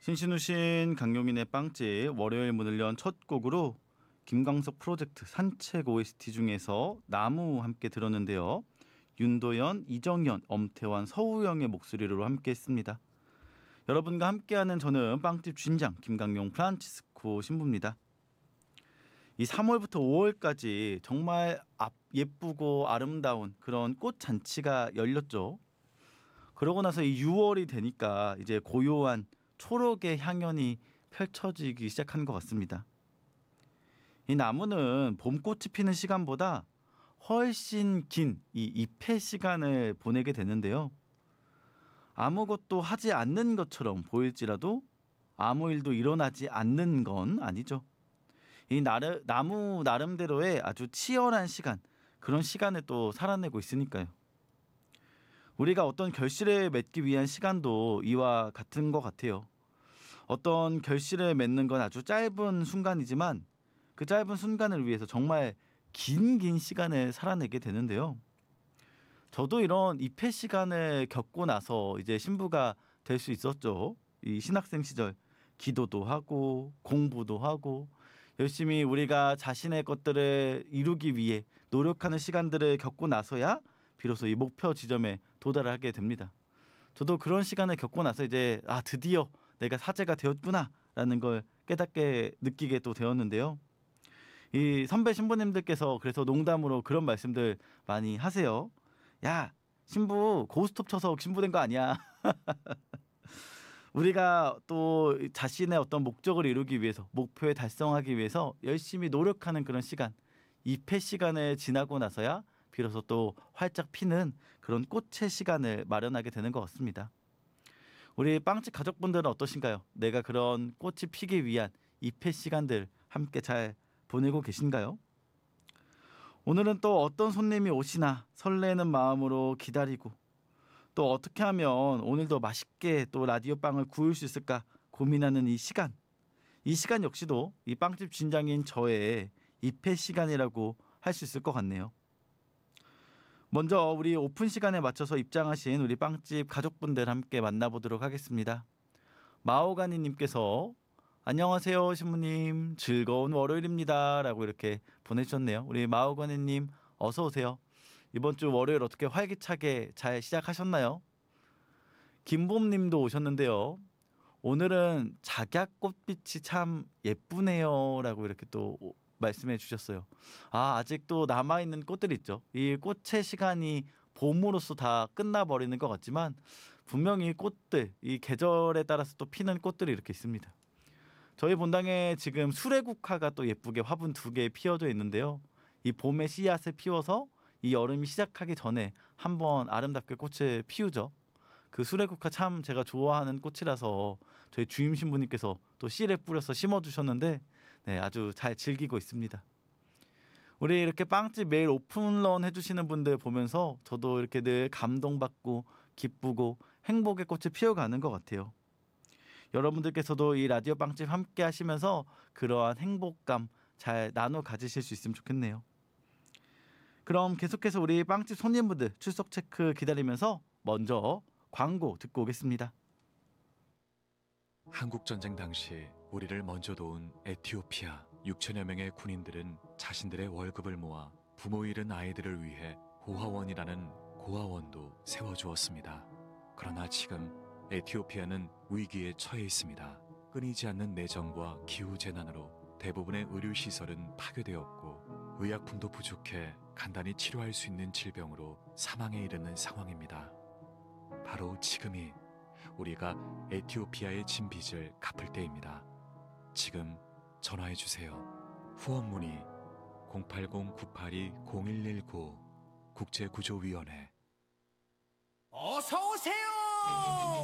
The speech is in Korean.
신신우신 강요민의 빵집 월요일 문을 연 첫 곡으로 김광석 프로젝트 산책 OST 중에서 나무 함께 들었는데요. 윤도현, 이정현, 엄태환, 서우영의 목소리로 함께 했습니다. 여러분과 함께하는 저는 빵집 주인장 김강용 프란치스코 신부입니다. 이 3월부터 5월까지 정말 예쁘고 아름다운 그런 꽃잔치가 열렸죠. 그러고 나서 이 6월이 되니까 이제 고요한 초록의 향연이 펼쳐지기 시작하는 것 같습니다. 이 나무는 봄꽃이 피는 시간보다 훨씬 긴 이 잎의 시간을 보내게 되는데요. 아무것도 하지 않는 것처럼 보일지라도 아무 일도 일어나지 않는 건 아니죠. 이 나무 나름대로의 아주 치열한 시간, 그런 시간을 또 살아내고 있으니까요. 우리가 어떤 결실을 맺기 위한 시간도 이와 같은 것 같아요. 어떤 결실을 맺는 건 아주 짧은 순간이지만 그 짧은 순간을 위해서 정말 긴 시간을 살아내게 되는데요. 저도 이런 입회 시간을 겪고 나서 이제 신부가 될 수 있었죠. 이 신학생 시절 기도도 하고 공부도 하고 열심히 우리가 자신의 것들을 이루기 위해 노력하는 시간들을 겪고 나서야 비로소 이 목표 지점에 도달하게 됩니다. 저도 그런 시간을 겪고 나서 이제 드디어 내가 사제가 되었구나라는 걸 깨닫게 느끼게 또 되었는데요. 이 선배 신부님들께서 그래서 농담으로 그런 말씀들 많이 하세요. 야, 신부 고스톱 쳐서 신부된 거 아니야. 우리가 또 자신의 어떤 목적을 이루기 위해서 목표에 달성하기 위해서 열심히 노력하는 그런 시간, 입회 시간을 지나고 나서야 비로소 또 활짝 피는 그런 꽃의 시간을 마련하게 되는 것 같습니다. 우리 빵집 가족분들은 어떠신가요? 내가 그런 꽃이 피기 위한 입회 시간들 함께 잘 보내고 계신가요? 오늘은 또 어떤 손님이 오시나 설레는 마음으로 기다리고 또 어떻게 하면 오늘도 맛있게 또 라디오 빵을 구울 수 있을까 고민하는 이 시간 역시도 이 빵집 주인장인 저의 입회 시간이라고 할 수 있을 것 같네요. 먼저 우리 오픈 시간에 맞춰서 입장하신 우리 빵집 가족분들 함께 만나보도록 하겠습니다. 마오가니님께서 안녕하세요 신부님, 즐거운 월요일입니다 라고 이렇게 보내주셨네요. 우리 마오가니님 어서 오세요. 이번 주 월요일 어떻게 활기차게 잘 시작하셨나요? 김봄님도 오셨는데요. 오늘은 작약꽃빛이 참 예쁘네요 라고 이렇게 또 말씀해 주셨어요. 아직도 남아있는 꽃들이 있죠. 이 꽃의 시간이 봄으로서 다 끝나버리는 것 같지만 분명히 꽃들, 이 계절에 따라서 또 피는 꽃들이 이렇게 있습니다. 저희 본당에 지금 수레국화가 또 예쁘게 화분 2개 피어져 있는데요. 이 봄에 씨앗을 피워서 이 여름이 시작하기 전에 한번 아름답게 꽃을 피우죠. 그 수레국화 참 제가 좋아하는 꽃이라서 저희 주임 신부님께서 또 씨를 뿌려서 심어주셨는데 네, 아주 잘 즐기고 있습니다. 우리 이렇게 빵집 매일 오픈런 해주시는 분들 보면서 저도 이렇게 늘 감동받고 기쁘고 행복의 꽃을 피워가는 것 같아요. 여러분들께서도 이 라디오 빵집 함께 하시면서 그러한 행복감 잘 나눠 가지실 수 있으면 좋겠네요. 그럼 계속해서 우리 빵집 손님분들 출석 체크 기다리면서 먼저 광고 듣고 오겠습니다. 한국전쟁 당시 우리를 먼저 도운 에티오피아 6천여 명의 군인들은 자신들의 월급을 모아 부모 잃은 아이들을 위해 고아원이라는 고아원도 세워주었습니다. 그러나 지금 에티오피아는 위기에 처해 있습니다. 끊이지 않는 내전과 기후재난으로 대부분의 의료시설은 파괴되었고 의약품도 부족해 간단히 치료할 수 있는 질병으로 사망에 이르는 상황입니다. 바로 지금이 우리가 에티오피아의 진 빚을 갚을 때입니다. 지금 전화해 주세요. 후원 문의 080-982-0119 국제구조위원회. 어서 오세요.